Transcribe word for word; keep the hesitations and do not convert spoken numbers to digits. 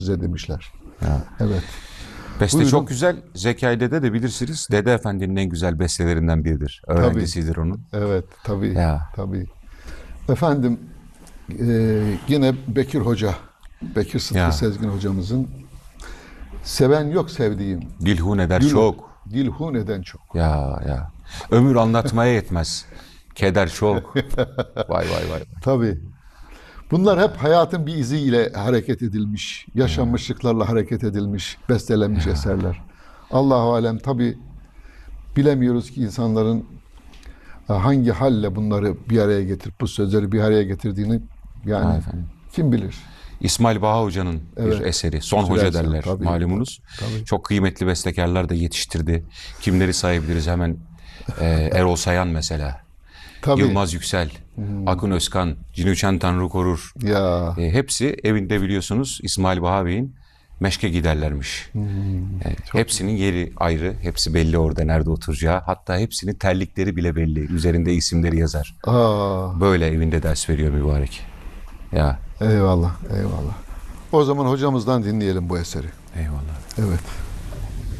size demişler. Ya. Evet. Beste Buyurun. çok güzel. Zekai Dede de bilirsiniz. Dede Efendi'nin en güzel bestelerinden biridir. Tabii. Öğrencisidir onun. Evet. Tabii. Ya. Tabii. Efendim e, yine Bekir Hoca, Bekir Sıtkı Ya. Sezgin hocamızın seven yok sevdiğim. Dilhun eder Dil, çok. dilhun eden çok. Ya ya. Ömür anlatmaya yetmez. Keder çok. Vay vay vay. Tabii. Bunlar hep hayatın bir iziyle hareket edilmiş, yaşanmışlıklarla hareket edilmiş, bestelenmiş eserler. Allahu alem tabii bilemiyoruz ki insanların hangi halle bunları bir araya getirip bu sözleri bir araya getirdiğini yani Ha, efendim. kim bilir. İsmail Baha Hoca'nın Evet. bir eseri. Son Güzel Hoca eser, derler tabii, malumunuz. tabii. Çok kıymetli bestekarlar da yetiştirdi. Kimleri sayabiliriz hemen? Ee, Erol Sayan mesela. Tabii. Yılmaz Yüksel, Akın Özkan, Cinüçen Tanrı Korur. Ya E, hepsi evinde biliyorsunuz İsmail Baha Bey'in meşke giderlermiş. E, hepsinin yeri ayrı. Hepsi belli orada nerede oturacağı. Hatta hepsinin terlikleri bile belli. Üzerinde isimleri yazar. aa, Böyle evinde ders veriyor mübarek. Ya eyvallah, eyvallah. O zaman hocamızdan dinleyelim bu eseri. eyvallah. Evet.